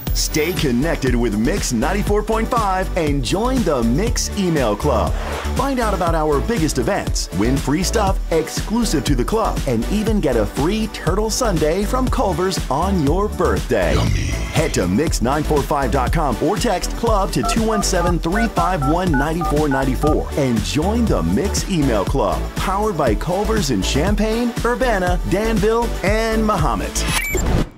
Stay connected with Mix 94.5 and join the Mix email club. Find out about our biggest events, win free stuff exclusive to the club, and even get a free turtle sundae from Culver's on your birthday. Yummy. Head to mix945.com or text club to 217-351-9494 and join the Mix email club, powered by Culver's in Champaign, Urbana, Danville, and Mahomet.